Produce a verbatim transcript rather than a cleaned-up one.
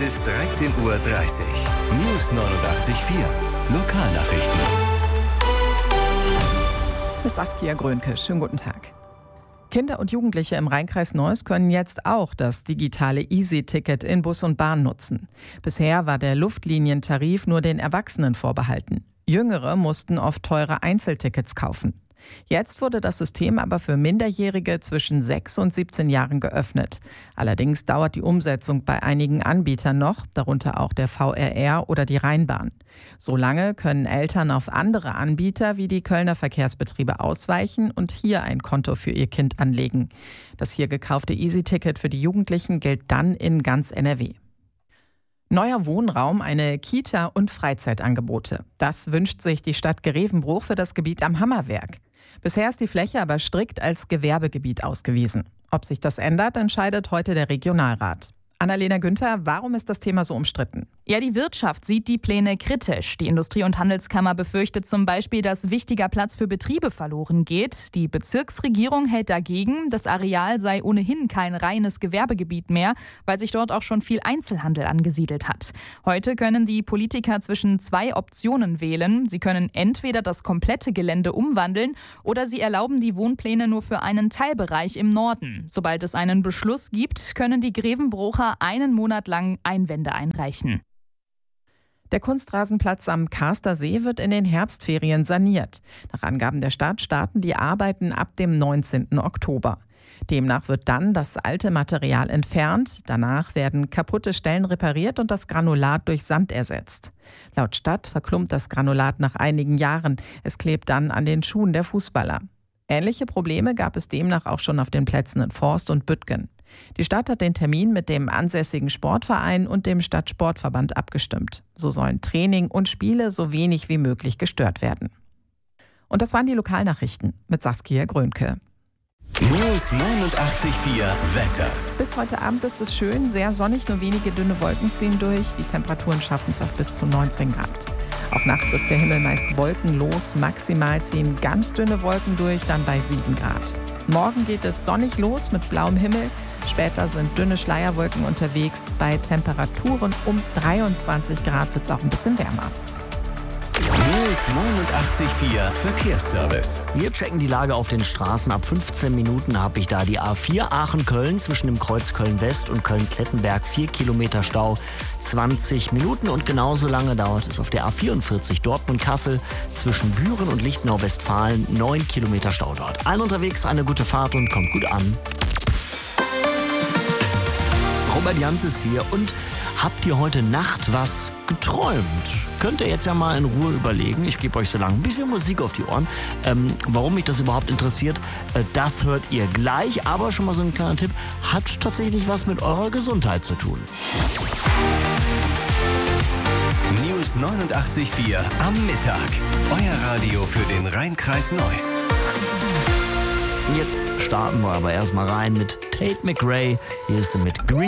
ist dreizehn Uhr dreißig. News neunundachtzig Komma vier. Lokalnachrichten. Mit Saskia Grönke. Schönen guten Tag. Kinder und Jugendliche im Rheinkreis Neuss können jetzt auch das digitale Easy-Ticket in Bus und Bahn nutzen. Bisher war der Luftlinientarif nur den Erwachsenen vorbehalten. Jüngere mussten oft teure Einzeltickets kaufen. Jetzt wurde das System aber für Minderjährige zwischen sechs und siebzehn Jahren geöffnet. Allerdings dauert die Umsetzung bei einigen Anbietern noch, darunter auch der V R R oder die Rheinbahn. Solange können Eltern auf andere Anbieter wie die Kölner Verkehrsbetriebe ausweichen und hier ein Konto für ihr Kind anlegen. Das hier gekaufte Easy-Ticket für die Jugendlichen gilt dann in ganz N R W. Neuer Wohnraum, eine Kita und Freizeitangebote. Das wünscht sich die Stadt Grevenbruch für das Gebiet am Hammerwerk. Bisher ist die Fläche aber strikt als Gewerbegebiet ausgewiesen. Ob sich das ändert, entscheidet heute der Regionalrat. Annalena Günther, warum ist das Thema so umstritten? Ja, die Wirtschaft sieht die Pläne kritisch. Die Industrie- und Handelskammer befürchtet zum Beispiel, dass wichtiger Platz für Betriebe verloren geht. Die Bezirksregierung hält dagegen, das Areal sei ohnehin kein reines Gewerbegebiet mehr, weil sich dort auch schon viel Einzelhandel angesiedelt hat. Heute können die Politiker zwischen zwei Optionen wählen. Sie können entweder das komplette Gelände umwandeln oder sie erlauben die Wohnpläne nur für einen Teilbereich im Norden. Sobald es einen Beschluss gibt, können die Grevenbrucher einen Monat lang Einwände einreichen. Der Kunstrasenplatz am Karster See wird in den Herbstferien saniert. Nach Angaben der Stadt starten die Arbeiten ab dem neunzehnten Oktober. Demnach wird dann das alte Material entfernt. Danach werden kaputte Stellen repariert und das Granulat durch Sand ersetzt. Laut Stadt verklumpt das Granulat nach einigen Jahren. Es klebt dann an den Schuhen der Fußballer. Ähnliche Probleme gab es demnach auch schon auf den Plätzen in Forst und Büttgen. Die Stadt hat den Termin mit dem ansässigen Sportverein und dem Stadtsportverband abgestimmt. So sollen Training und Spiele so wenig wie möglich gestört werden. Und das waren die Lokalnachrichten mit Saskia Grönke. News neunundachtzig Komma vier Wetter. Bis heute Abend ist es schön, sehr sonnig, nur wenige dünne Wolken ziehen durch. Die Temperaturen schaffen es auf bis zu neunzehn Grad. Auch nachts ist der Himmel meist wolkenlos. Maximal ziehen ganz dünne Wolken durch, dann bei sieben Grad. Morgen geht es sonnig los mit blauem Himmel. Später sind dünne Schleierwolken unterwegs. Bei Temperaturen um dreiundzwanzig Grad wird es auch ein bisschen wärmer. News neunundachtzig Komma vier Verkehrsservice. Wir checken die Lage auf den Straßen. Ab fünfzehn Minuten habe ich da die A vier Aachen-Köln zwischen dem Kreuz Köln-West und Köln-Klettenberg. vier Kilometer Stau, zwanzig Minuten. Und genauso lange dauert es auf der A vierundvierzig Dortmund-Kassel zwischen Büren und Lichtenau-Westfalen. neun Kilometer Stau dort. Allen unterwegs eine gute Fahrt und kommt gut an. Robert Jans ist hier und habt ihr heute Nacht was geträumt? Könnt ihr jetzt ja mal in Ruhe überlegen. Ich gebe euch so lange ein bisschen Musik auf die Ohren. Ähm, warum mich das überhaupt interessiert, äh, das hört ihr gleich. Aber schon mal so ein kleiner Tipp, hat tatsächlich was mit eurer Gesundheit zu tun. News neunundachtzig Komma vier am Mittag. Euer Radio für den Rheinkreis Neuss. Jetzt starten wir aber erstmal rein mit Tate McRae. Hier ist sie mit Green.